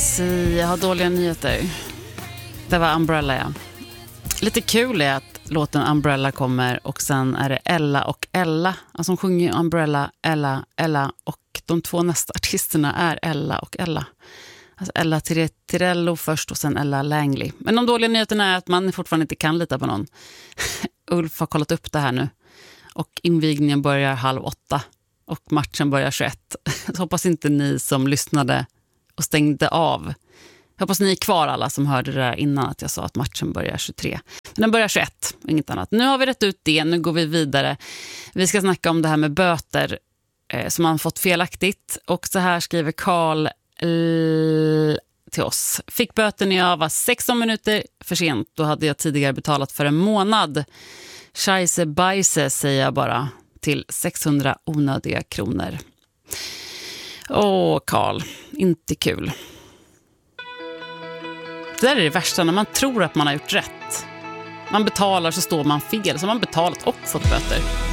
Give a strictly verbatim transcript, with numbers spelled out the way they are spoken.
se, jag har dåliga nyheter. Det var Umbrella, ja. Lite kul är att låten Umbrella kommer och sen är det Ella och Ella. Alltså hon sjunger Umbrella, Ella, Ella och de två nästa artisterna är Ella och Ella. Alltså Ella Tirello först och sen Ella Langley. Men de dåliga nyheterna är att man fortfarande inte kan lita på någon. Ulf har kollat upp det här nu. Och invigningen börjar halv åtta. Och matchen börjar tjugoett. Så hoppas inte ni som lyssnade och stängde av. Jag hoppas ni är kvar alla som hörde det där innan att jag sa att matchen börjar tjugotre. Men den börjar tjugoett, inget annat. Nu har vi rätt ut det, nu går vi vidare. Vi ska snacka om det här med böter eh, som man fått felaktigt. Och så här skriver Karl l- till oss. Fick böter när jag var sexton minuter för sent. Då hade jag tidigare betalat för en månad. Scheisse bajse säger jag bara till sexhundra onödiga kronor. Åh, Karl, inte kul. Det där är det värsta när man tror att man har gjort rätt. Man betalar så står man fel, så man betalat och fått böter.